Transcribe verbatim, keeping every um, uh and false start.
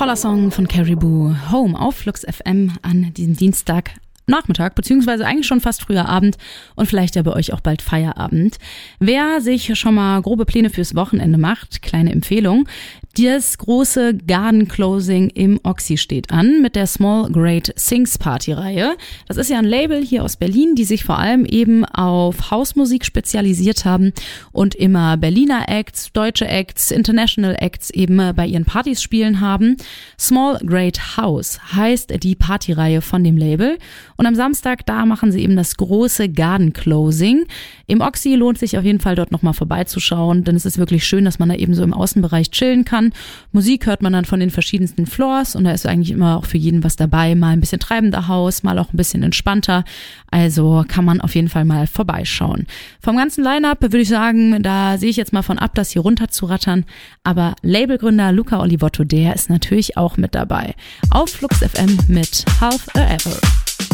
Toller Song von Caribou, Home auf Flux F M an diesem Dienstag. Nachmittag, beziehungsweise eigentlich schon fast früher Abend und vielleicht ja bei euch auch bald Feierabend. Wer sich schon mal grobe Pläne fürs Wochenende macht, kleine Empfehlung, das große Garden Closing im Oxy steht an mit der Small Great Sings Party Reihe. Das ist ja ein Label hier aus Berlin, die sich vor allem eben auf Hausmusik spezialisiert haben und immer Berliner Acts, deutsche Acts, International Acts eben bei ihren Partys spielen haben. Small Great House heißt die Partyreihe von dem Label. Und am Samstag, da machen sie eben das große Garden Closing. Im Oxy lohnt sich auf jeden Fall dort nochmal vorbeizuschauen, denn es ist wirklich schön, dass man da eben so im Außenbereich chillen kann. Musik hört man dann von den verschiedensten Floors und da ist eigentlich immer auch für jeden was dabei. Mal ein bisschen treibender Haus, mal auch ein bisschen entspannter. Also kann man auf jeden Fall mal vorbeischauen. Vom ganzen Line-Up würde ich sagen, da sehe ich jetzt mal von ab, das hier runter zu rattern. Aber Labelgründer Luca Olivotto, der ist natürlich auch mit dabei. Auf Flux F M mit Half a Ever.